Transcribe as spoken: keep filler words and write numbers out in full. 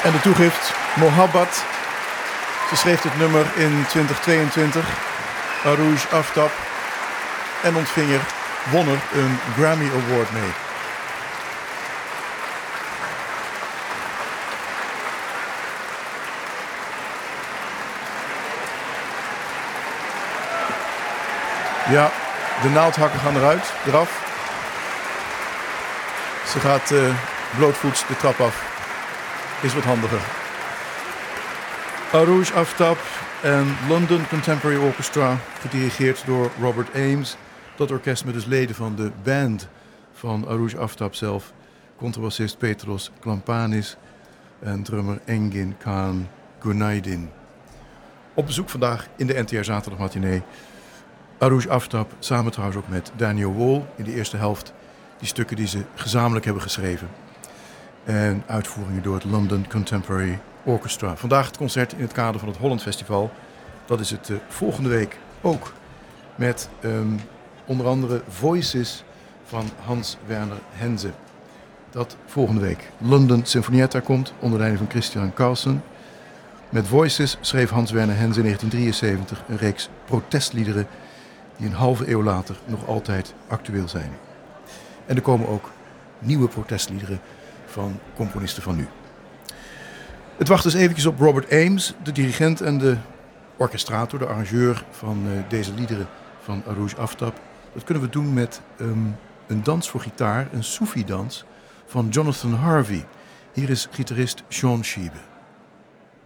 En de toegift Mohabbat. Ze schreef het nummer in twintig tweeëntwintig. Arooj Aftab. En ontving er, won er een Grammy Award mee. Ja, de naaldhakken gaan eruit, eraf. Ze gaat uh, blootvoets de trap af. Is wat handiger. Arooj Aftab en London Contemporary Orchestra, gedirigeerd door Robert Ames. Dat orkest met dus leden van de band van Arooj Aftab zelf. Contrabassist Petros Klampanis en drummer Engin Khan Günaydin. Op bezoek vandaag in de N T R Zaterdagmatinee. Arooj Aftab, samen trouwens ook met Daniel Wall in de eerste helft. Die stukken die ze gezamenlijk hebben geschreven. En uitvoeringen door het London Contemporary Orchestra. Vandaag het concert in het kader van het Holland Festival. Dat is het uh, volgende week ook. Met um, onder andere Voices van Hans Werner Henze. Dat volgende week. London Sinfonietta komt onder leiding van Christian Carlsen. Met Voices schreef Hans Werner Henze in negentien drieënzeventig een reeks protestliederen die een halve eeuw later nog altijd actueel zijn. En er komen ook nieuwe protestliederen van componisten van nu. Het wacht dus eventjes op Robert Ames, de dirigent en de orchestrator, de arrangeur van uh, deze liederen van Arooj Aftab. Dat kunnen we doen met um, een dans voor gitaar, een Soefi-dans van Jonathan Harvey. Hier is gitarist Sean Sheebe.